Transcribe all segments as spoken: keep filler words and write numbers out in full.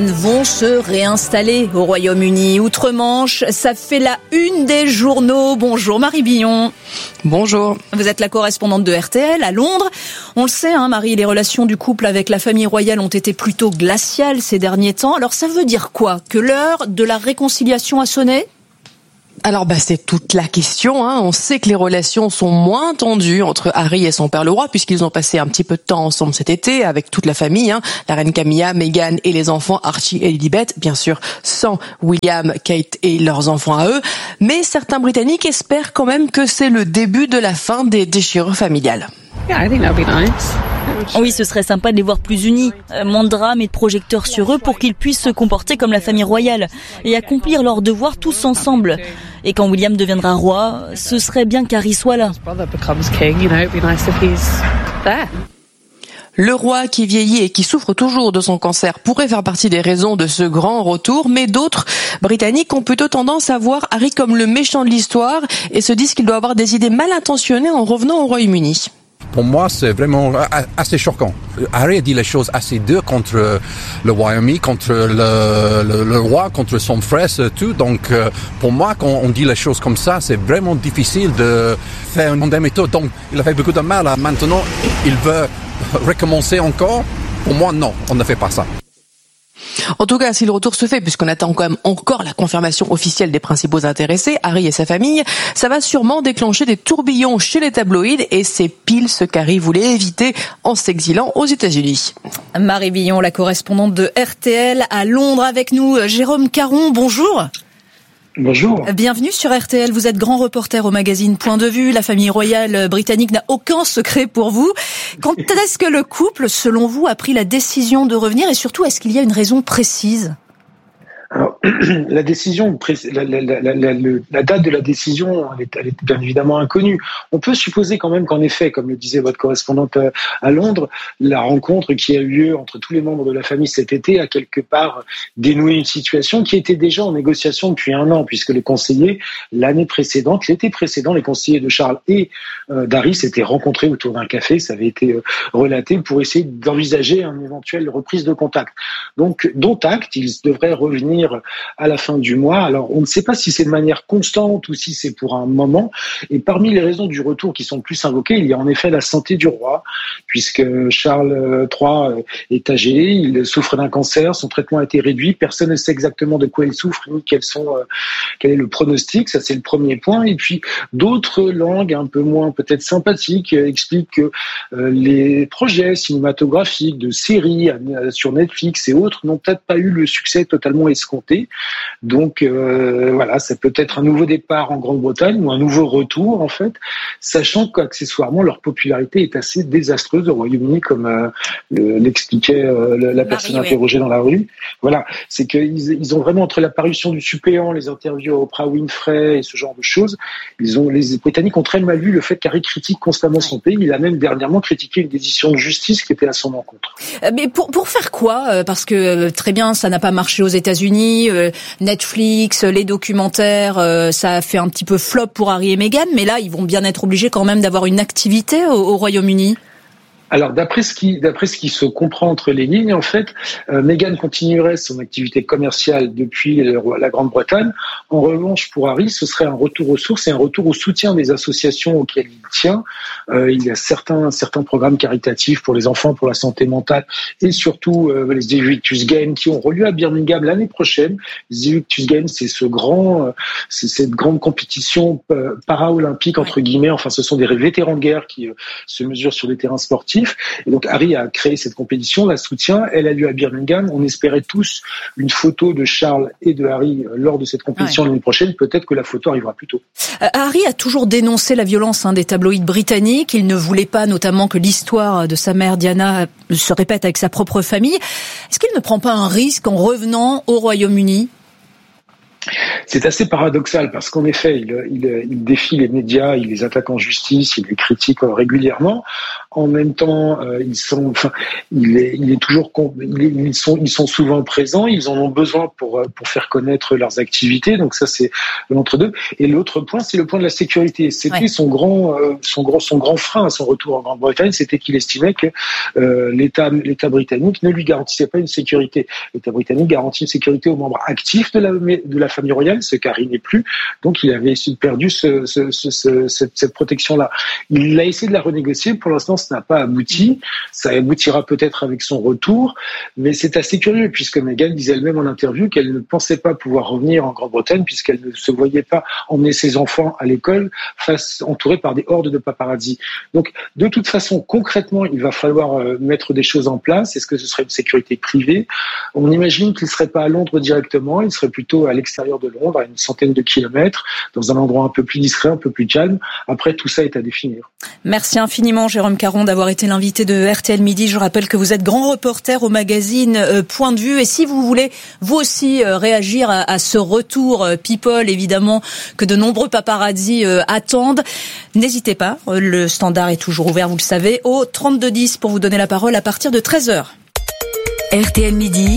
Vont se réinstaller au Royaume-Uni. Outre-Manche, ça fait la une des journaux. Bonjour Marie Billon. Bonjour. Vous êtes la correspondante de R T L à Londres. On le sait, hein, Marie, les relations du couple avec la famille royale ont été plutôt glaciales ces derniers temps. Alors ça veut dire quoi ? Que l'heure de la réconciliation a sonné ? Alors bah c'est toute la question, hein. On sait que les relations sont moins tendues entre Harry et son père le roi puisqu'ils ont passé un petit peu de temps ensemble cet été avec toute la famille, hein. La reine Camilla, Meghan et les enfants Archie et Lilibet, bien sûr sans William, Kate et leurs enfants à eux. Mais certains Britanniques espèrent quand même que c'est le début de la fin des déchirures familiales. Yeah, I think that'll be nice. Oui, ce serait sympa de les voir plus unis. Moins de drame et de projecteurs sur eux pour qu'ils puissent se comporter comme la famille royale et accomplir leurs devoirs tous ensemble. Et quand William deviendra roi, ce serait bien qu'Harry soit là. Le roi qui vieillit et qui souffre toujours de son cancer pourrait faire partie des raisons de ce grand retour, mais d'autres Britanniques ont plutôt tendance à voir Harry comme le méchant de l'histoire et se disent qu'il doit avoir des idées mal intentionnées en revenant au Royaume-Uni. Pour moi, c'est vraiment assez choquant. Harry a dit les choses assez dures contre le Royaume-Uni, contre le, le, le roi, contre son frère, tout. Donc, pour moi, quand on dit les choses comme ça, c'est vraiment difficile de faire une demi-tour. Donc, il a fait beaucoup de mal. Maintenant, il veut recommencer encore. Pour moi, non, on ne fait pas ça. En tout cas, si le retour se fait, puisqu'on attend quand même encore la confirmation officielle des principaux intéressés, Harry et sa famille, ça va sûrement déclencher des tourbillons chez les tabloïds et c'est pile ce qu'Harry voulait éviter en s'exilant aux États-Unis. Marie Billon, la correspondante de R T L à Londres avec nous. Jérôme Caron, bonjour. Bonjour. Bienvenue sur R T L. Vous êtes grand reporter au magazine Point de Vue. La famille royale britannique n'a aucun secret pour vous. Quand est-ce que le couple, selon vous, a pris la décision de revenir et surtout, est-ce qu'il y a une raison précise ? Alors, la décision, la, la, la, la, la, la date de la décision, elle est, elle est bien évidemment inconnue. On peut supposer quand même qu'en effet, comme le disait votre correspondante à Londres, la rencontre qui a eu lieu entre tous les membres de la famille cet été a quelque part dénoué une situation qui était déjà en négociation depuis un an, puisque les conseillers, l'année précédente, l'été précédent, les conseillers de Charles et euh, d'Harry s'étaient rencontrés autour d'un café, ça avait été euh, relaté, pour essayer d'envisager une éventuelle reprise de contact. Donc, dont acte, ils devraient revenir à la fin du mois. Alors, on ne sait pas si c'est de manière constante ou si c'est pour un moment. Et parmi les raisons du retour qui sont le plus invoquées, il y a en effet la santé du roi, puisque Charles trois est âgé, il souffre d'un cancer, son traitement a été réduit, personne ne sait exactement de quoi il souffre, ni quels sont, euh, quel est le pronostic, ça c'est le premier point. Et puis, d'autres langues un peu moins peut-être sympathiques euh, expliquent que euh, les projets cinématographiques de séries euh, sur Netflix et autres n'ont peut-être pas eu le succès totalement escompté. Donc euh, voilà, ça peut être un nouveau départ en Grande-Bretagne ou un nouveau retour en fait, sachant qu'accessoirement leur popularité est assez désastreuse au Royaume-Uni, comme euh, le, l'expliquait euh, la, la personne Marie, interrogée ouais. dans la rue. Voilà, c'est qu'ils ils ont vraiment, entre la parution du suppléant, les interviews à Oprah Winfrey et ce genre de choses, ils ont les Britanniques ont très mal vu le fait qu'Harry critique constamment ouais. son pays. Il a même dernièrement critiqué une décision de justice qui était à son encontre. Mais pour pour faire quoi ? Parce que très bien, ça n'a pas marché aux États-Unis. Netflix, les documentaires, ça a fait un petit peu flop pour Harry et Meghan, mais là, ils vont bien être obligés quand même d'avoir une activité au, au Royaume-Uni. Alors, d'après ce qui, d'après ce qui se comprend entre les lignes, en fait, euh, Meghan continuerait son activité commerciale depuis le, la Grande-Bretagne. En revanche, pour Harry, ce serait un retour aux sources et un retour au soutien des associations auxquelles il tient. Euh, il y a certains, certains programmes caritatifs pour les enfants, pour la santé mentale et surtout euh, les Invictus Games qui ont lieu à Birmingham l'année prochaine. Les Invictus Games, c'est ce grand, euh, c'est cette grande compétition euh, para-olympique entre guillemets. Enfin, ce sont des vétérans de guerre qui euh, se mesurent sur les terrains sportifs. Et donc Harry a créé cette compétition, la soutient, elle a lieu à Birmingham. On espérait tous une photo de Charles et de Harry lors de cette compétition ouais. l'année prochaine. Peut-être que la photo arrivera plus tôt. Euh, Harry a toujours dénoncé la violence hein, des tabloïds britanniques. Il ne voulait pas notamment que l'histoire de sa mère Diana se répète avec sa propre famille. Est-ce qu'il ne prend pas un risque en revenant au Royaume-Uni ? C'est assez paradoxal parce qu'en effet, il, il, il défie les médias, il les attaque en justice, il les critique régulièrement. En même temps, euh, ils sont, enfin, il est, il est toujours, il est, ils sont, ils sont souvent présents. Ils en ont besoin pour pour faire connaître leurs activités. Donc ça, c'est l'entre-deux. Et l'autre point, c'est le point de la sécurité. C'était ouais. son grand, euh, son grand, son grand frein à son retour en Grande-Bretagne, c'était qu'il estimait que euh, l'État, l'État britannique ne lui garantissait pas une sécurité. L'État britannique garantit une sécurité aux membres actifs de la de la famille royale, ce qu'Harry n'est plus. Donc il avait perdu ce, ce, ce, ce, cette, cette protection-là. Il a essayé de la renégocier. Pour l'instant, ça n'a pas abouti. Ça aboutira peut-être avec son retour, mais c'est assez curieux puisque Meghan disait elle-même en interview qu'elle ne pensait pas pouvoir revenir en Grande-Bretagne puisqu'elle ne se voyait pas emmener ses enfants à l'école face entourée par des hordes de paparazzi. Donc, de toute façon, concrètement, il va falloir euh, mettre des choses en place. Est-ce que ce serait une sécurité privée ? On imagine qu'il ne serait pas à Londres directement, il serait plutôt à l'extérieur de Londres, à une centaine de kilomètres, dans un endroit un peu plus discret, un peu plus calme. Après, tout ça est à définir. Merci infiniment, Jérôme Caron, d'avoir été l'invité de R T L Midi. Je rappelle que vous êtes grand reporter au magazine euh, Point de Vue. Et si vous voulez, vous aussi, euh, réagir à, à ce retour euh, People, évidemment, que de nombreux paparazzi euh, attendent, n'hésitez pas. Le standard est toujours ouvert, vous le savez, au trente-deux dix pour vous donner la parole à partir de treize heures. R T L Midi.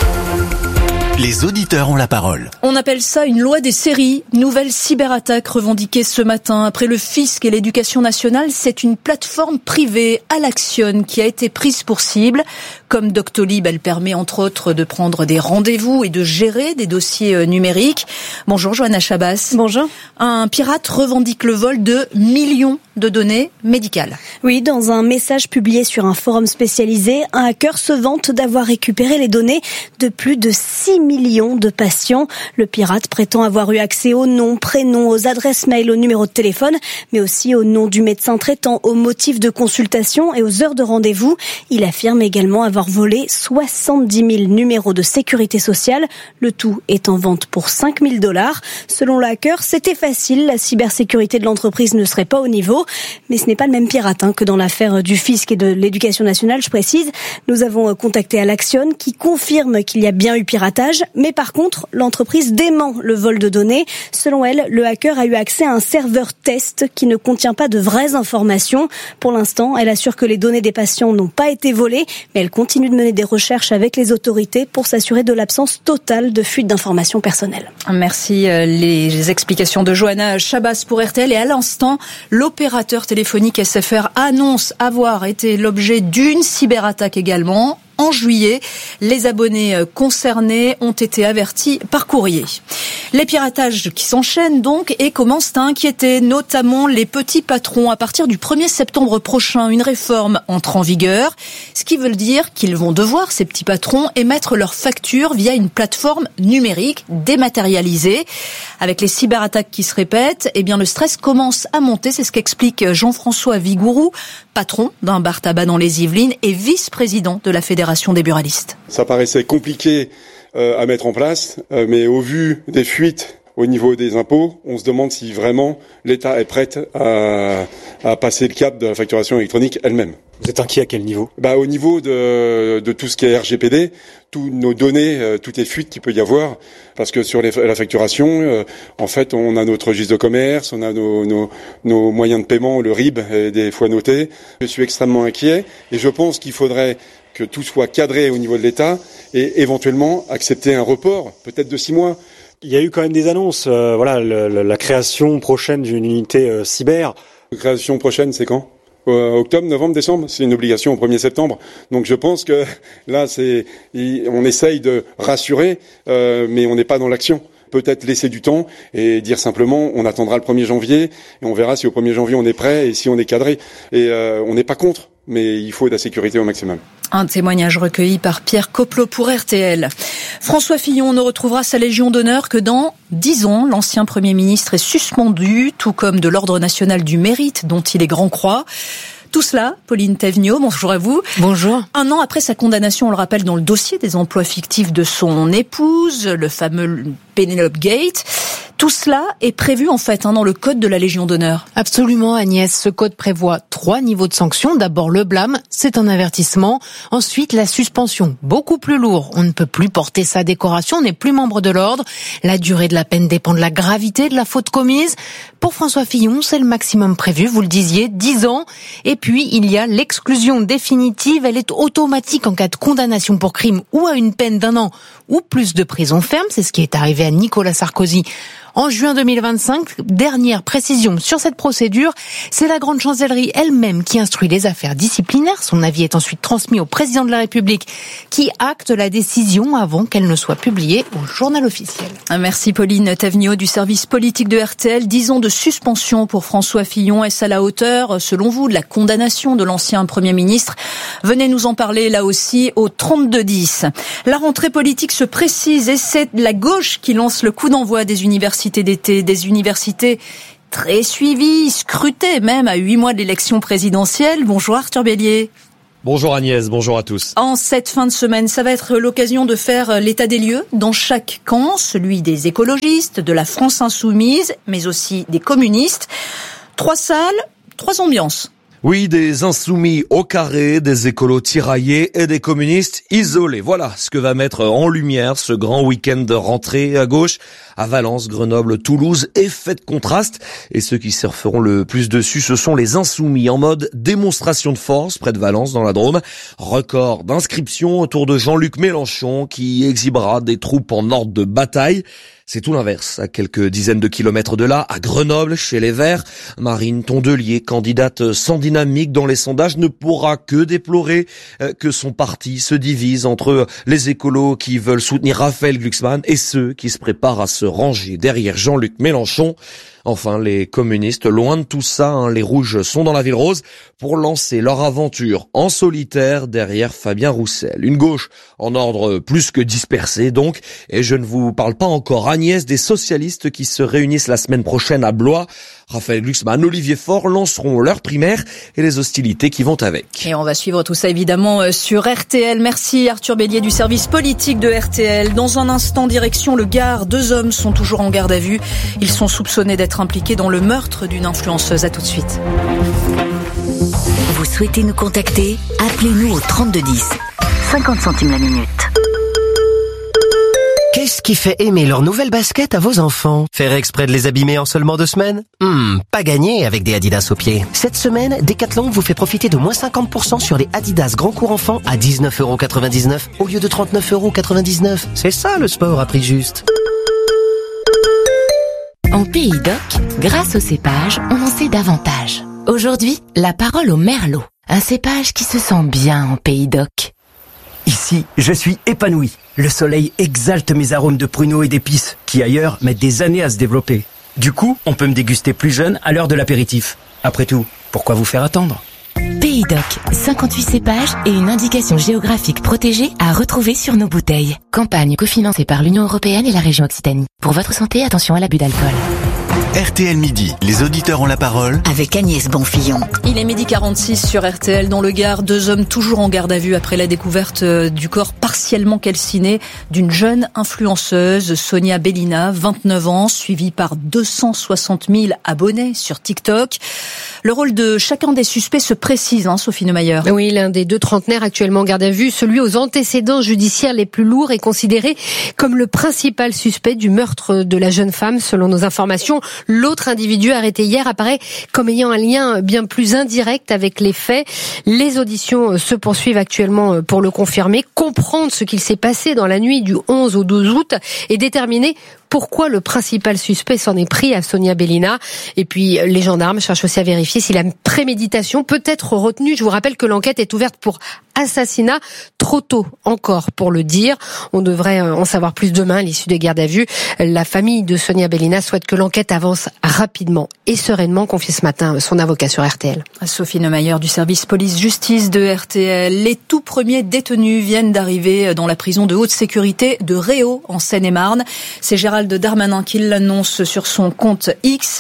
Les auditeurs ont la parole. On appelle ça une loi des séries. Nouvelle cyberattaque revendiquée ce matin. Après le fisc et l'éducation nationale, c'est une plateforme privée, Alaction, qui a été prise pour cible. Comme Doctolib, elle permet entre autres de prendre des rendez-vous et de gérer des dossiers numériques. Bonjour Johanna Chabas. Bonjour. Un pirate revendique le vol de millions de données médicales. Oui, dans un message publié sur un forum spécialisé, un hacker se vante d'avoir récupéré les données de plus de six millions de patients. Le pirate prétend avoir eu accès aux noms, prénoms, aux adresses mail, aux numéros de téléphone, mais aussi au nom du médecin traitant, aux motifs de consultation et aux heures de rendez-vous. Il affirme également avoir volé soixante-dix mille numéros de sécurité sociale. Le tout est en vente pour cinq mille dollars. Selon le hacker, c'était facile. La cybersécurité de l'entreprise ne serait pas au niveau. Mais ce n'est pas le même pirate hein, que dans l'affaire du fisc et de l'éducation nationale, je précise. Nous avons contacté Alaction qui confirme qu'il y a bien eu piratage. Mais par contre, l'entreprise dément le vol de données. Selon elle, le hacker a eu accès à un serveur test qui ne contient pas de vraies informations. Pour l'instant, elle assure que les données des patients n'ont pas été volées, mais elle continue de mener des recherches avec les autorités pour s'assurer de l'absence totale de fuite d'informations personnelles. Merci. Les explications de Johanna Chabas pour R T L. Et à l'instant, l'opérateur téléphonique S F R annonce avoir été l'objet d'une cyberattaque également. En juillet, les abonnés concernés ont été avertis par courrier. Les piratages qui s'enchaînent donc et commencent à inquiéter notamment les petits patrons. À partir du premier septembre prochain, une réforme entre en vigueur, ce qui veut dire qu'ils vont devoir, ces petits patrons, émettre leurs factures via une plateforme numérique dématérialisée. Avec les cyberattaques qui se répètent, eh bien le stress commence à monter. C'est ce qu'explique Jean-François Vigourou, patron d'un bar tabac dans les Yvelines et vice-président de la Fédération des buralistes. Ça paraissait compliqué euh, à mettre en place, euh, mais au vu des fuites au niveau des impôts, on se demande si vraiment l'État est prêt à, à passer le cap de la facturation électronique elle-même. Vous êtes inquiet à quel niveau ? Bah, au niveau de, de tout ce qui est R G P D, toutes nos données, euh, toutes les fuites qu'il peut y avoir, parce que sur les, la facturation, euh, en fait, on a notre registre de commerce, on a nos, nos, nos moyens de paiement, le R I B est des fois noté. Je suis extrêmement inquiet et je pense qu'il faudrait que tout soit cadré au niveau de l'État et éventuellement accepter un report, peut-être de six mois. Il y a eu quand même des annonces, euh, voilà, le, le, la création prochaine d'une unité euh, cyber. La création prochaine, c'est quand ? euh, Octobre, novembre, décembre ? C'est une obligation au premier septembre. Donc je pense que là, c'est, on essaye de rassurer, euh, mais on n'est pas dans l'action. Peut-être laisser du temps et dire simplement on attendra le premier janvier et on verra si au premier janvier on est prêt et si on est cadré. Et euh, on n'est pas contre, mais il faut de la sécurité au maximum. Un témoignage recueilli par Pierre Coplot pour R T L. François Fillon ne retrouvera sa Légion d'honneur que dans dix ans. L'ancien Premier ministre est suspendu, tout comme de l'Ordre national du mérite dont il est grand croix. Tout cela, Pauline Thévenot, bonjour à vous. Bonjour. Un an après sa condamnation, on le rappelle, dans le dossier des emplois fictifs de son épouse, le fameux Penelope Gate. Tout cela est prévu en fait hein, dans le code de la Légion d'honneur. Absolument Agnès, ce code prévoit trois niveaux de sanctions. D'abord le blâme, c'est un avertissement. Ensuite la suspension, beaucoup plus lourd. On ne peut plus porter sa décoration, on n'est plus membre de l'ordre. La durée de la peine dépend de la gravité de la faute commise. Pour François Fillon, c'est le maximum prévu, vous le disiez, dix ans. Et puis il y a l'exclusion définitive, elle est automatique en cas de condamnation pour crime ou à une peine d'un an ou plus de prison ferme. C'est ce qui est arrivé à Nicolas Sarkozy en juin deux mille vingt-cinq. Dernière précision sur cette procédure, c'est la grande chancellerie elle-même qui instruit les affaires disciplinaires. Son avis est ensuite transmis au président de la République qui acte la décision avant qu'elle ne soit publiée au journal officiel. Merci Pauline Tavenio du service politique de R T L. dix ans de suspension pour François Fillon. Est-ce à la hauteur, selon vous, de la condamnation de l'ancien Premier ministre? Venez nous en parler là aussi au trente-deux dix. La rentrée politique se précise et c'est la gauche qui lance le coup d'envoi des universités d'été, des universités très suivies, scrutées même à huit mois de l'élection présidentielle. Bonjour Arthur Bélier. Bonjour Agnès, bonjour à tous. En cette fin de semaine, ça va être l'occasion de faire l'état des lieux dans chaque camp, celui des écologistes, de la France insoumise, mais aussi des communistes. Trois salles, trois ambiances. Oui, des insoumis au carré, des écolos tiraillés et des communistes isolés. Voilà ce que va mettre en lumière ce grand week-end de rentrée à gauche à Valence, Grenoble, Toulouse. Effet de contraste. Et ceux qui surferont le plus dessus, ce sont les insoumis en mode démonstration de force près de Valence dans la Drôme. Record d'inscription autour de Jean-Luc Mélenchon qui exhibera des troupes en ordre de bataille. C'est tout l'inverse, à quelques dizaines de kilomètres de là, à Grenoble, chez les Verts. Marine Tondelier, candidate sans dynamique dans les sondages, ne pourra que déplorer que son parti se divise entre les écolos qui veulent soutenir Raphaël Glucksmann et ceux qui se préparent à se ranger derrière Jean-Luc Mélenchon. Enfin, les communistes, loin de tout ça, hein, les rouges sont dans la ville rose pour lancer leur aventure en solitaire derrière Fabien Roussel. Une gauche en ordre plus que dispersé donc, et je ne vous parle pas encore Agnès des socialistes qui se réunissent la semaine prochaine à Blois. Raphaël Glucksmann, Olivier Faure lanceront leur primaire et les hostilités qui vont avec. Et on va suivre tout ça évidemment sur R T L. Merci Arthur Bélier du service politique de R T L. Dans un instant, direction le Gard. Deux hommes sont toujours en garde à vue. Ils sont soupçonnés d'être impliqués dans le meurtre d'une influenceuse. À tout de suite. Vous souhaitez nous contacter? Appelez-nous au trente-deux dix. cinquante centimes la minute. Qu'est-ce qui fait aimer leurs nouvelles baskets à vos enfants? Faire exprès de les abîmer en seulement deux semaines? Hmm, pas gagné avec des Adidas aux pieds. Cette semaine, Decathlon vous fait profiter de moins cinquante pour cent sur les Adidas Grand Cours Enfants à dix-neuf euros quatre-vingt-dix-neuf au lieu de trente-neuf euros quatre-vingt-dix-neuf. C'est ça le sport à prix juste. En Pays d'Oc, grâce au cépage, on en sait davantage. Aujourd'hui, la parole au merlot. Un cépage qui se sent bien en Pays d'Oc. Ici, je suis épanoui. Le soleil exalte mes arômes de pruneaux et d'épices, qui ailleurs mettent des années à se développer. Du coup, on peut me déguster plus jeune à l'heure de l'apéritif. Après tout, pourquoi vous faire attendre ? Pays d'Oc, cinquante-huit cépages et une indication géographique protégée à retrouver sur nos bouteilles. Campagne cofinancée par l'Union européenne et la région Occitanie. Pour votre santé, attention à l'abus d'alcool. R T L Midi, les auditeurs ont la parole. Avec Agnès Bonfillon. Il est midi quarante-six sur R T L dans le Gard. Deux hommes toujours en garde à vue après la découverte du corps partiellement calciné d'une jeune influenceuse, Sonia Bellina, vingt-neuf ans, suivie par deux cent soixante mille abonnés sur TikTok. Le rôle de chacun des suspects se précise, hein, Sophie Neumayer. Oui, l'un des deux trentenaires actuellement en garde à vue, celui aux antécédents judiciaires les plus lourds, est considéré comme le principal suspect du meurtre de la jeune femme, selon nos informations. L'autre individu arrêté hier apparaît comme ayant un lien bien plus indirect avec les faits. Les auditions se poursuivent actuellement pour le confirmer, comprendre ce qu'il s'est passé dans la nuit du onze au douze août et déterminer pourquoi le principal suspect s'en est pris à Sonia Bellina. Et puis, les gendarmes cherchent aussi à vérifier si la préméditation peut être retenue. Je vous rappelle que l'enquête est ouverte pour assassinat. Trop tôt encore pour le dire. On devrait en savoir plus demain à l'issue des gardes à vue. La famille de Sonia Bellina souhaite que l'enquête avance rapidement et sereinement, confie ce matin son avocat sur R T L. Sophie Neumayer du service police-justice de R T L. Les tout premiers détenus viennent d'arriver dans la prison de haute sécurité de Réau en Seine-et-Marne. C'est Gérald Darmanin qui l'annonce sur son compte X.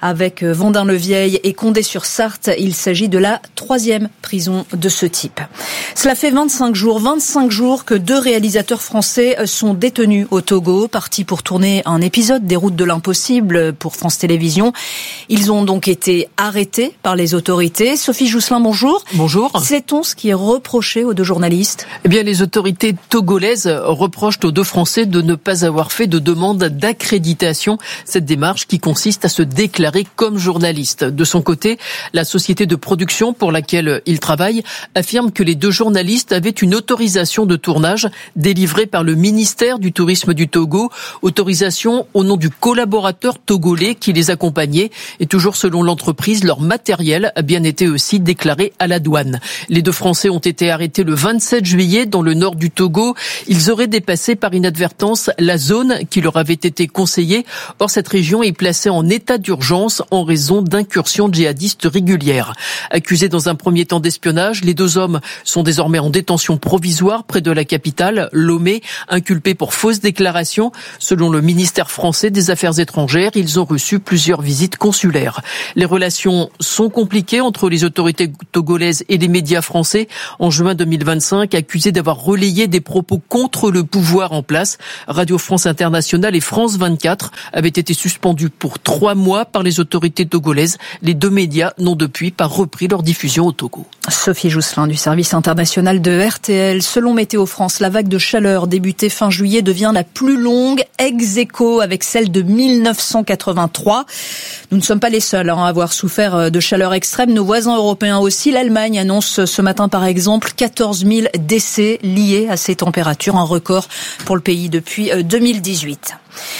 Avec Vendin-le-Vieil et Condé-sur-Sarthe, il s'agit de la troisième prison de ce type. Cela fait vingt-cinq jours, vingt-cinq jours que deux réalisateurs français sont détenus au Togo, partis pour tourner un épisode des Routes de l'Impossible pour France Télévisions. Ils ont donc été arrêtés par les autorités. Sophie Jousselin, bonjour. Bonjour. Sait-on ce qui est reproché aux deux journalistes ? Eh bien, les autorités togolaises reprochent aux deux Français de ne pas avoir fait de demande d'accréditation. Cette démarche qui consiste à se déclarer comme journaliste. De son côté, la société de production pour laquelle il travaille affirme que les deux journalistes avaient une autorisation de tournage délivrée par le ministère du Tourisme du Togo, autorisation au nom du collaborateur togolais qui les accompagnait. Et toujours selon l'entreprise, leur matériel a bien été aussi déclaré à la douane. Les deux Français ont été arrêtés le vingt-sept juillet dans le nord du Togo. Ils auraient dépassé par inadvertance la zone qui leur avait été conseillée. Or, cette région est placée en état d'urgence en raison d'incursions djihadistes régulières. Accusés dans un premier temps d'espionnage, les deux hommes sont désormais en détention provisoire près de la capitale, Lomé, inculpés pour fausses déclarations. Selon le ministère français des Affaires étrangères, ils ont reçu plusieurs visites consulaires. Les relations sont compliquées entre les autorités togolaises et les médias français. En juin deux mille vingt-cinq, accusés d'avoir relayé des propos contre le pouvoir en place, Radio France Internationale et France vingt-quatre avaient été suspendus pour trois mois par les autorités togolaises. Les deux médias n'ont depuis pas repris leur diffusion au Togo. Sophie Jousselin du service international de R T L. Selon Météo France, la vague de chaleur débutée fin juillet devient la plus longue, ex aequo avec celle de mille neuf cent quatre-vingt-trois. Nous ne sommes pas les seuls à avoir souffert de chaleur extrême. Nos voisins européens aussi. L'Allemagne annonce ce matin par exemple quatorze mille décès liés à ces températures, un record pour le pays depuis deux mille dix-huit.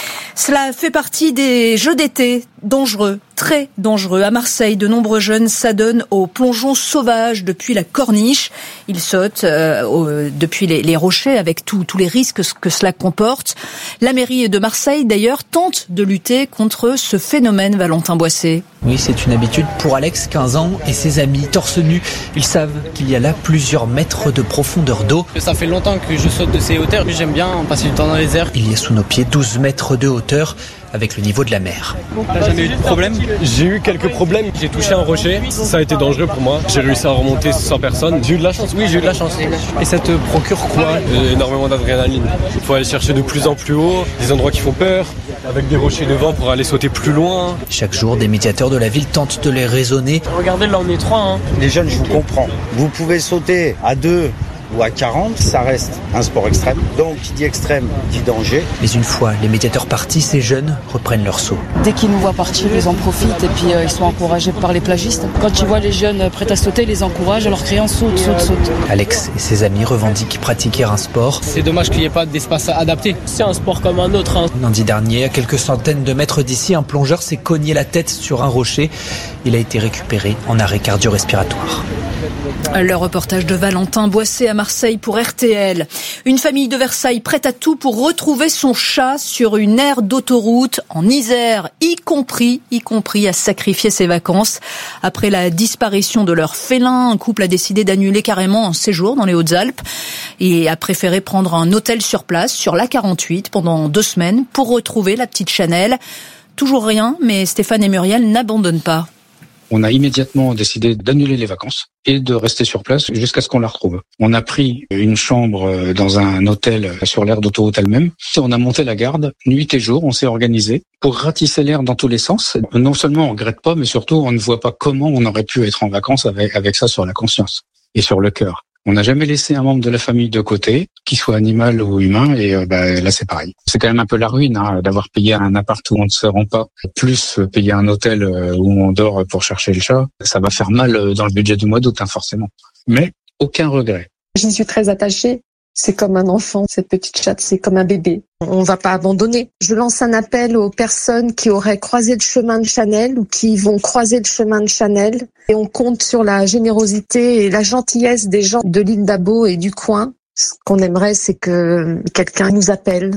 Cela fait partie des jeux d'été dangereux, très dangereux. À Marseille, de nombreux jeunes s'adonnent au plongeon sauvage depuis la corniche. Ils sautent euh, au, depuis les, les rochers avec tous les risques que cela comporte. La mairie de Marseille, d'ailleurs, tente de lutter contre ce phénomène, Valentin Boissé. Oui, c'est une habitude pour Alex, quinze ans, et ses amis, torse nu. Ils savent qu'il y a là plusieurs mètres de profondeur d'eau. Ça fait longtemps que je saute de ces hauteurs. J'aime bien passer du temps dans les airs. Il y a sous nos pieds douze mètres de hauteur avec le niveau de la mer. T'as jamais eu de problème ? J'ai eu quelques problèmes. J'ai touché un rocher. Ça a été dangereux pour moi. J'ai réussi à remonter sans personne. J'ai eu de la chance. Oui, j'ai eu de la chance. Et ça te procure quoi ? Énormément d'adrénaline. Il faut aller chercher de plus en plus haut, des endroits qui font peur, avec des rochers devant pour aller sauter plus loin. Chaque jour, des médiateurs de la ville tentent de les raisonner. Regardez, là on est trois. Hein. Les jeunes, je vous comprends. Vous pouvez sauter à deux ou à quarante, ça reste un sport extrême. Donc, qui dit extrême, dit danger. Mais une fois les médiateurs partis, ces jeunes reprennent leur saut. Dès qu'ils nous voient partir, ils en profitent et puis euh, ils sont encouragés par les plagistes. Quand ils voient les jeunes prêts à sauter, ils les encouragent en leur criant saute, saute, saute. Alex et ses amis revendiquent pratiquer un sport. C'est dommage qu'il n'y ait pas d'espace adapté. C'est un sport comme un autre. Hein. Lundi dernier, à quelques centaines de mètres d'ici, un plongeur s'est cogné la tête sur un rocher. Il a été récupéré en arrêt cardio-respiratoire. Le reportage de Valentin Boissé à Marseille pour R T L. Une famille de Versailles prête à tout pour retrouver son chat sur une aire d'autoroute en Isère, y compris, y compris à sacrifier ses vacances. Après la disparition de leur félin, un couple a décidé d'annuler carrément un séjour dans les Hautes-Alpes et a préféré prendre un hôtel sur place, sur l'A quarante-huit, pendant deux semaines pour retrouver la petite Chanel. Toujours rien, mais Stéphane et Muriel n'abandonnent pas. On a immédiatement décidé d'annuler les vacances et de rester sur place jusqu'à ce qu'on la retrouve. On a pris une chambre dans un hôtel sur l'aire d'autoroute elle-même. On a monté la garde nuit et jour, on s'est organisé pour ratisser l'air dans tous les sens. Non seulement on regrette pas, mais surtout on ne voit pas comment on aurait pu être en vacances avec, avec ça sur la conscience et sur le cœur. On n'a jamais laissé un membre de la famille de côté, qu'il soit animal ou humain, et euh, bah, là c'est pareil. C'est quand même un peu la ruine hein, d'avoir payé un appart où on ne se rend pas, plus payer un hôtel où on dort pour chercher le chat. Ça va faire mal dans le budget du mois d'août, hein, forcément. Mais aucun regret. J'y suis très attachée. C'est comme un enfant, cette petite chatte, c'est comme un bébé. On va pas abandonner. Je lance un appel aux personnes qui auraient croisé le chemin de Chanel ou qui vont croiser le chemin de Chanel. Et on compte sur la générosité et la gentillesse des gens de l'île d'Abo et du coin. Ce qu'on aimerait, c'est que quelqu'un nous appelle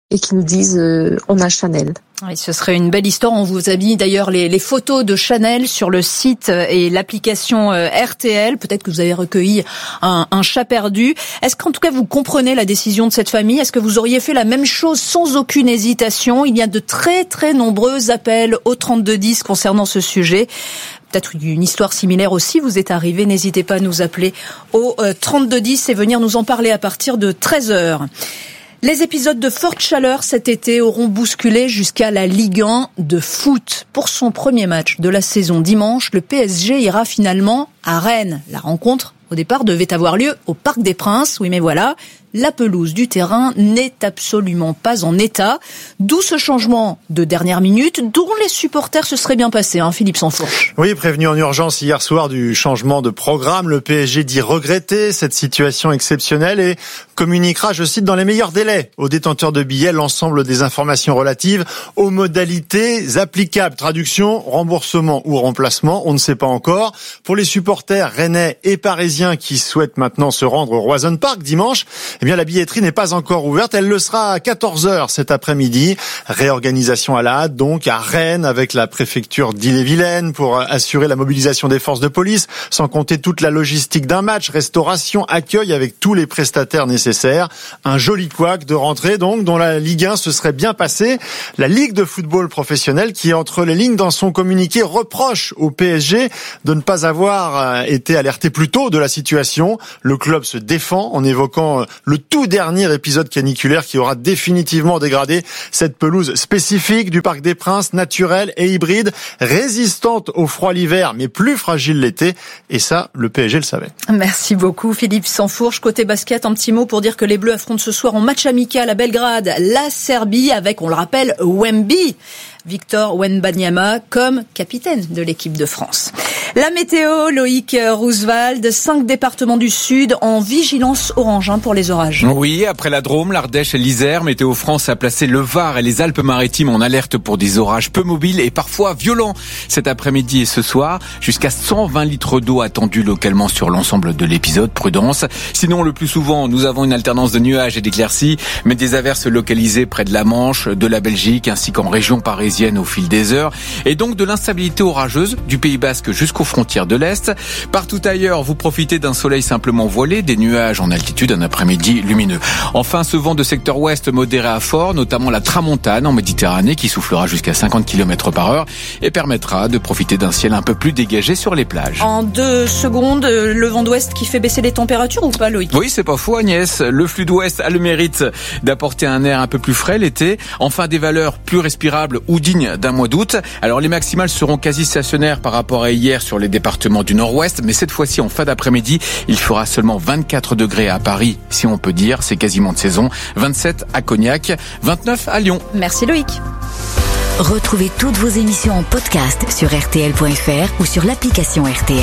et qui nous disent euh, on a Chanel. Oui, ce serait une belle histoire. On vous a mis d'ailleurs les, les photos de Chanel sur le site et l'application R T L. Peut-être que vous avez recueilli un, un chat perdu. Est-ce qu'en tout cas vous comprenez la décision de cette famille? Est-ce que vous auriez fait la même chose sans aucune hésitation? Il y a de très très nombreux appels au trente-deux dix concernant ce sujet. Peut-être une histoire similaire aussi vous est arrivée. N'hésitez pas à nous appeler au trente-deux dix et venir nous en parler à partir de treize heures. Les épisodes de forte chaleur cet été auront bousculé jusqu'à la Ligue un de foot. Pour son premier match de la saison dimanche, le P S G ira finalement à Rennes. La rencontre, au départ, devait avoir lieu au Parc des Princes. Oui, mais voilà, la pelouse du terrain n'est absolument pas en état. D'où ce changement de dernière minute, dont les supporters se seraient bien passés, hein, Philippe Sansfourche. Oui, prévenu en urgence hier soir du changement de programme, le P S G dit regretter cette situation exceptionnelle et communiquera, je cite, dans les meilleurs délais aux détenteurs de billets l'ensemble des informations relatives aux modalités applicables. Traduction, remboursement ou remplacement, on ne sait pas encore. Pour les supporters rennais et parisiens qui souhaitent maintenant se rendre au Roison Park dimanche, eh bien, la billetterie n'est pas encore ouverte. Elle le sera à quatorze heures cet après-midi. Réorganisation à la hâte, donc, à Rennes, avec la préfecture d'Ille-et-Vilaine pour assurer la mobilisation des forces de police, sans compter toute la logistique d'un match, restauration, accueil avec tous les prestataires nécessaires. Un joli couac de rentrée, donc, dont la Ligue un se serait bien passée. La Ligue de football professionnel, qui, entre les lignes dans son communiqué, reproche au P S G de ne pas avoir été alerté plus tôt de la situation. Le club se défend en évoquant le tout dernier épisode caniculaire qui aura définitivement dégradé cette pelouse spécifique du Parc des Princes, naturelle et hybride, résistante au froid l'hiver, mais plus fragile l'été. Et ça, le P S G le savait. Merci beaucoup, Philippe Sansfourche. Côté basket, un petit mot pour dire que les Bleus affrontent ce soir en match amical à Belgrade la Serbie avec, on le rappelle, Wemby. Victor Wembanyama comme capitaine de l'équipe de France. La météo, Loïc Roosevelt, cinq départements du Sud en vigilance orange hein, pour les orages. Oui, après la Drôme, l'Ardèche et l'Isère, Météo France a placé le Var et les Alpes-Maritimes en alerte pour des orages peu mobiles et parfois violents. Cet après-midi et ce soir, jusqu'à cent vingt litres d'eau attendus localement sur l'ensemble de l'épisode. Prudence. Sinon, le plus souvent, nous avons une alternance de nuages et d'éclaircies, mais des averses localisées près de la Manche, de la Belgique, ainsi qu'en région parisienne au fil des heures, et donc de l'instabilité orageuse du Pays Basque jusqu'aux frontières de l'Est. Partout ailleurs, vous profitez d'un soleil simplement voilé, des nuages en altitude, un après-midi lumineux. Enfin, ce vent de secteur ouest modéré à fort, notamment la tramontane en Méditerranée, qui soufflera jusqu'à cinquante kilomètres par heure et permettra de profiter d'un ciel un peu plus dégagé sur les plages. En deux secondes, le vent d'ouest qui fait baisser les températures ou pas, Loïc? Oui, c'est pas faux, Agnès. Le flux d'ouest a le mérite d'apporter un air un peu plus frais l'été. Enfin, des valeurs plus respirables ou dignes d'un mois d'août. Alors, les maximales seront quasi stationnaires par rapport à hier sur les départements du nord-ouest, mais cette fois-ci, en fin d'après-midi, il fera seulement vingt-quatre degrés à Paris, si on peut dire, c'est quasiment de saison, vingt-sept à Cognac, vingt-neuf à Lyon. Merci Loïc. Retrouvez toutes vos émissions en podcast sur R T L point F R ou sur l'application R T L.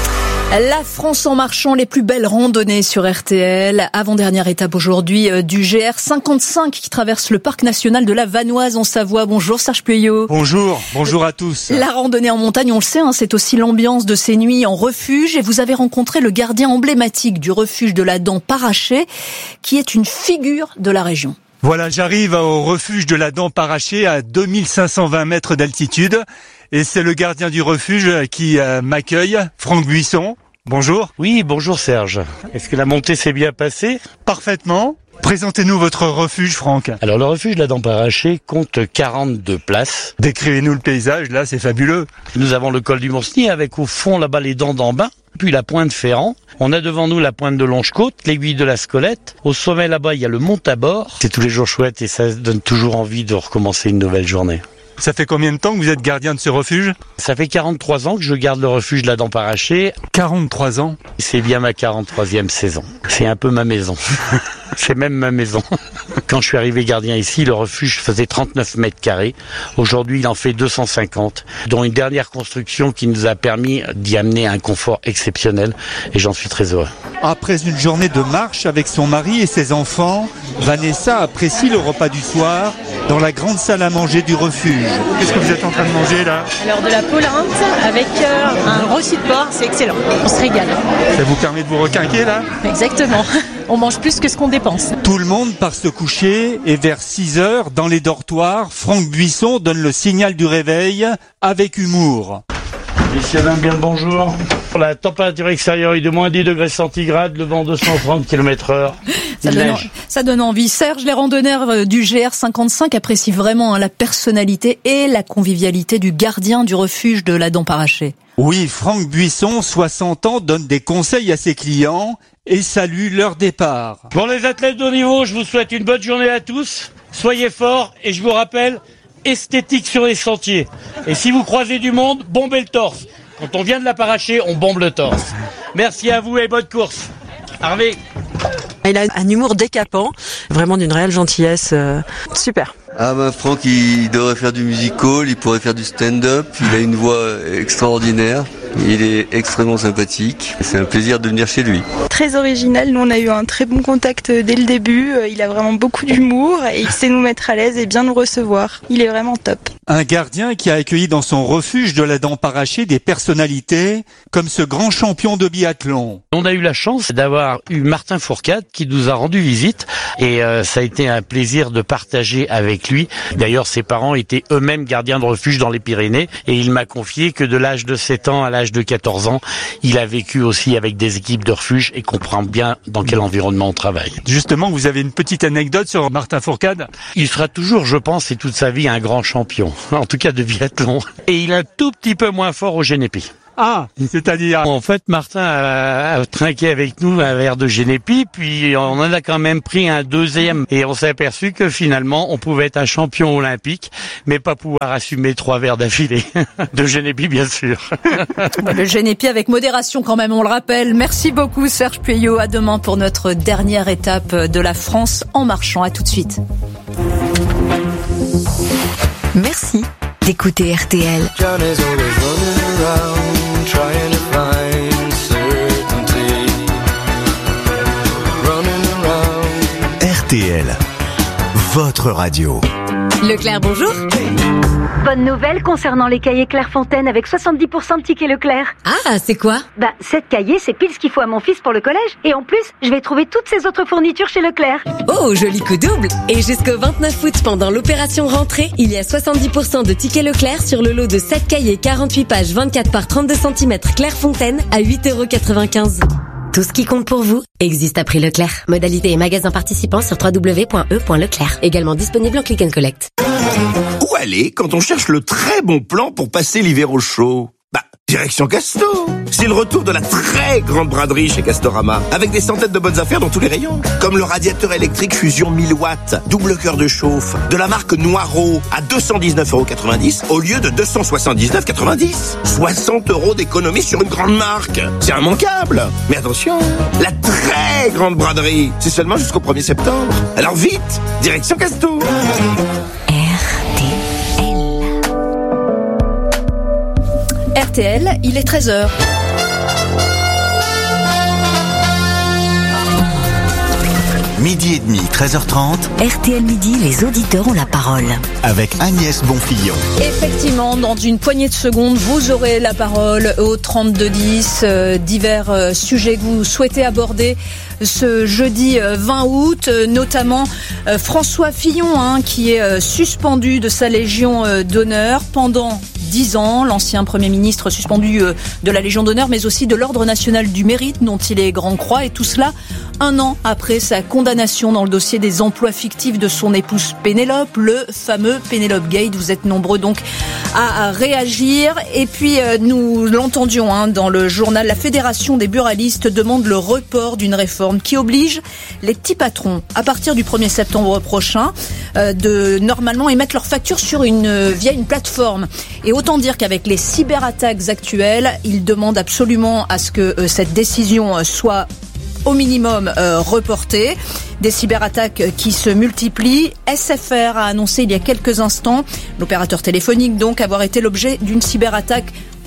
La France en marchant, les plus belles randonnées sur R T L. Avant-dernière étape aujourd'hui du G R cinquante-cinq qui traverse le parc national de la Vanoise en Savoie. Bonjour Serge Pueyo. Bonjour, bonjour à tous. La randonnée en montagne, on le sait, hein, c'est aussi l'ambiance de ces nuits en refuge. Et vous avez rencontré le gardien emblématique du refuge de la Dent Paraché, qui est une figure de la région. Voilà, j'arrive au refuge de la Dent Paraché à deux mille cinq cent vingt mètres d'altitude. Et c'est le gardien du refuge qui euh, m'accueille, Franck Buisson. Bonjour. Oui, bonjour Serge. Est-ce que la montée s'est bien passée? Parfaitement. Présentez-nous votre refuge, Franck. Alors, le refuge de la Dent Paraché compte quarante-deux places. Décrivez-nous le paysage, là, c'est fabuleux. Nous avons le col du Monsny avec au fond là-bas les dents d'Ambin, puis la pointe Ferrand. On a devant nous la pointe de Longe-Côte, l'aiguille de la Scolette. Au sommet là-bas, il y a le Mont Tabor. C'est tous les jours chouette et ça donne toujours envie de recommencer une nouvelle journée. Ça fait combien de temps que vous êtes gardien de ce refuge? Ça fait quarante-trois ans que je garde le refuge de la Dent Paraché. quarante-trois ans? C'est bien ma quarante-troisième saison. C'est un peu ma maison. C'est même ma maison. Quand je suis arrivé gardien ici, le refuge faisait trente-neuf mètres carrés. Aujourd'hui, il en fait deux cent cinquante, dont une dernière construction qui nous a permis d'y amener un confort exceptionnel. Et j'en suis très heureux. Après une journée de marche avec son mari et ses enfants, Vanessa apprécie le repas du soir dans la grande salle à manger du refuge. Qu'est-ce que vous êtes en train de manger là? Alors de la polenta avec euh, un rôti de porc, c'est excellent. On se régale. Ça vous permet de vous requinquer là? Exactement. On mange plus que ce qu'on dépense. Tout le monde part se coucher et vers six heures, dans les dortoirs, Franck Buisson donne le signal du réveil avec humour. Messieurs, dames, bien le bonjour. La température extérieure est de moins dix degrés centigrades, le vent deux cent trente kilomètres heure. Ça donne, ça donne envie. Serge, les randonneurs du G R cinquante-cinq apprécient vraiment hein, la personnalité et la convivialité du gardien du refuge de la Dent Parachée. Oui, Franck Buisson, soixante ans, donne des conseils à ses clients et salue leur départ. Pour les athlètes de haut niveau, je vous souhaite une bonne journée à tous. Soyez forts et je vous rappelle, esthétique sur les sentiers. Et si vous croisez du monde, bombez le torse. Quand on vient de la paracher, on bombe le torse. Merci à vous et bonne course. Harvey. Il a un humour décapant, vraiment d'une réelle gentillesse, euh, super. Ah bah Franck, il devrait faire du musical, il pourrait faire du stand-up, il a une voix extraordinaire, il est extrêmement sympathique, c'est un plaisir de venir chez lui. Très original, nous on a eu un très bon contact dès le début, il a vraiment beaucoup d'humour et il sait nous mettre à l'aise et bien nous recevoir, il est vraiment top. Un gardien qui a accueilli dans son refuge de la Dent Parachée des personnalités comme ce grand champion de biathlon. On a eu la chance d'avoir eu Martin Fourcade qui nous a rendu visite et euh, ça a été un plaisir de partager avec lui. D'ailleurs, ses parents étaient eux-mêmes gardiens de refuge dans les Pyrénées et il m'a confié que de l'âge de sept ans à l'âge de quatorze ans, il a vécu aussi avec des équipes de refuge et comprend bien dans quel environnement on travaille. Justement, vous avez une petite anecdote sur Martin Fourcade? Il sera toujours, je pense, et toute sa vie, un grand champion, en tout cas de biathlon. Et il est un tout petit peu moins fort au Génépi. Ah, c'est-à-dire? En fait, Martin a, a trinqué avec nous un verre de Génépi, puis on en a quand même pris un deuxième. Et on s'est aperçu que finalement, on pouvait être un champion olympique, mais pas pouvoir assumer trois verres d'affilée. De Génépi, bien sûr. Le Génépi avec modération quand même, on le rappelle. Merci beaucoup Serge Pueyo. À demain pour notre dernière étape de la France en marchant. À tout de suite. Merci d'écouter R T L. Trying to find certainty, running around. R T L, votre radio. Leclerc, bonjour. Bonne nouvelle concernant les cahiers Clairefontaine avec soixante-dix pour cent de tickets Leclerc. Ah, c'est quoi? Bah, sept cahiers, c'est pile ce qu'il faut à mon fils pour le collège. Et en plus, je vais trouver toutes ces autres fournitures chez Leclerc. Oh, joli coup double. Et jusqu'au vingt-neuf août, pendant l'opération rentrée, il y a soixante-dix pour cent de tickets Leclerc sur le lot de sept cahiers quarante-huit pages vingt-quatre par trente-deux centimètres Clairefontaine à huit euros quatre-vingt-quinze. Tout ce qui compte pour vous existe à prix Leclerc. Modalité et magasins participants sur w w w point e point leclerc. Également disponible en click and collect. Où aller quand on cherche le très bon plan pour passer l'hiver au chaud? Bah, direction Casto. C'est le retour de la très grande braderie chez Castorama, avec des centaines de bonnes affaires dans tous les rayons. Comme le radiateur électrique Fusion mille watts, double cœur de chauffe, de la marque Noireau, à deux cent dix-neuf euros quatre-vingt-dix au lieu de deux cent soixante-dix-neuf euros quatre-vingt-dix. soixante euros d'économie sur une grande marque. C'est immanquable. Mais attention, la très grande braderie, c'est seulement jusqu'au premier septembre. Alors vite, direction Casto. R T L, il est treize heures. Midi et demi, treize heures trente. R T L Midi, les auditeurs ont la parole. Avec Agnès Bonfillon. Effectivement, dans une poignée de secondes, vous aurez la parole au trente-deux dix, euh, divers euh, sujets que vous souhaitez aborder ce jeudi vingt août, euh, notamment euh, François Fillon, hein, qui est euh, suspendu de sa Légion euh, d'honneur pendant dix ans, l'ancien Premier ministre suspendu euh, de la Légion d'honneur, mais aussi de l'Ordre national du mérite, dont il est grand croix, et tout cela un an après sa condamnation dans le dossier des emplois fictifs de son épouse Pénélope, le fameux Pénélope Gate. Vous êtes nombreux donc à réagir. Et puis, euh, nous l'entendions hein, dans le journal, la Fédération des buralistes demande le report d'une réforme qui oblige les petits patrons, à partir du premier septembre prochain, euh, de normalement émettre leurs factures sur une, euh, via une plateforme. Et autant dire qu'avec les cyberattaques actuelles, ils demandent absolument à ce que euh, cette décision euh, soit au minimum euh, reportée. Des cyberattaques qui se multiplient. S F R a annoncé il y a quelques instants, l'opérateur téléphonique donc, avoir été l'objet d'une cyberattaque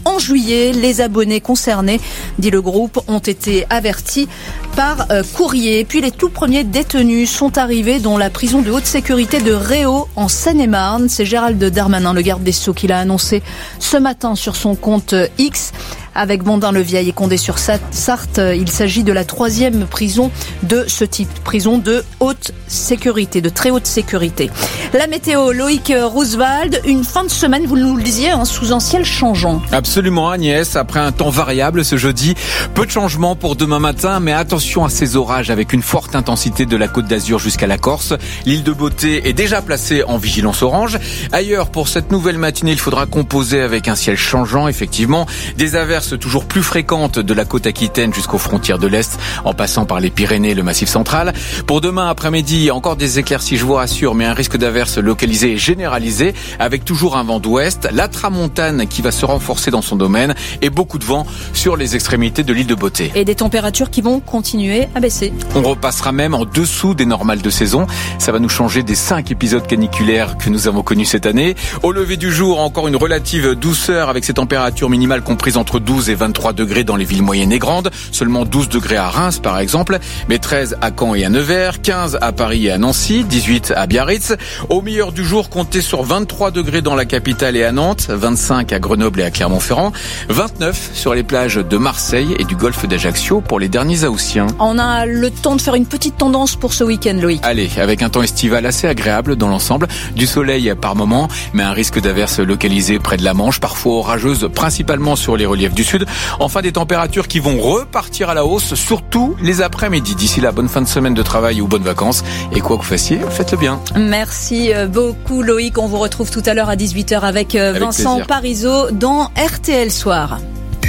en juillet. Les abonnés concernés, dit le groupe, ont été avertis par euh, courrier. Puis les tout premiers détenus sont arrivés dans la prison de haute sécurité de Réau en Seine-et-Marne. C'est Gérald Darmanin, le garde des Sceaux, qui l'a annoncé ce matin sur son compte X. Avec Bondin-le-Vieil et Condé-sur-Sarthe, il s'agit de la troisième prison de ce type, prison de haute sécurité, de très haute sécurité. La météo, Loïc Roosevelt, une fin de semaine, vous nous le disiez, hein, sous un ciel changeant. Absolument Agnès, après un temps variable ce jeudi, peu de changements pour demain matin, mais attention à ces orages avec une forte intensité de la Côte d'Azur jusqu'à la Corse. L'île de Beauté est déjà placée en vigilance orange. Ailleurs, pour cette nouvelle matinée, il faudra composer avec un ciel changeant, effectivement, des averses toujours plus fréquentes de la côte aquitaine jusqu'aux frontières de l'Est, en passant par les Pyrénées et le Massif central. Pour demain après-midi, encore des éclaircies, je vous rassure, mais un risque d'averses localisé et généralisé, avec toujours un vent d'ouest, la tramontane qui va se renforcer dans son domaine et beaucoup de vent sur les extrémités de l'île de Beauté. Et des températures qui vont continuer à baisser. On repassera même en dessous des normales de saison. Ça va nous changer des cinq épisodes caniculaires que nous avons connus cette année. Au lever du jour, encore une relative douceur avec ces températures minimales comprises entre douze et vingt-trois degrés dans les villes moyennes et grandes. Seulement douze degrés à Reims, par exemple, mais treize à Caen et à Nevers, quinze à Paris et à Nancy, dix-huit à Biarritz. Au milieu du jour, comptez sur vingt-trois degrés dans la capitale et à Nantes, vingt-cinq à Grenoble et à Clermont-Ferrand, vingt-neuf sur les plages de Marseille et du golfe d'Ajaccio pour les derniers Haussiens. On a le temps de faire une petite tendance pour ce week-end, Loïc. Allez, avec un temps estival assez agréable dans l'ensemble, du soleil par moment, mais un risque d'averses localisées près de la Manche, parfois orageuses, principalement sur les reliefs du sud. Enfin, des températures qui vont repartir à la hausse, surtout les après-midi. D'ici là, bonne fin de semaine de travail ou bonnes vacances. Et quoi que vous fassiez, faites-le bien. Merci beaucoup, Loïc. On vous retrouve tout à l'heure à dix-huit heures avec, avec Vincent plaisir. Parisot dans R T L Soir.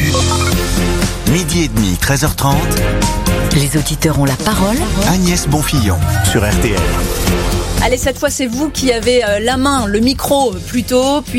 Midi et demi, treize heures trente. Les auditeurs ont la parole. Agnès Bonfillon sur R T L. Allez, cette fois, c'est vous qui avez la main, le micro plutôt. Puis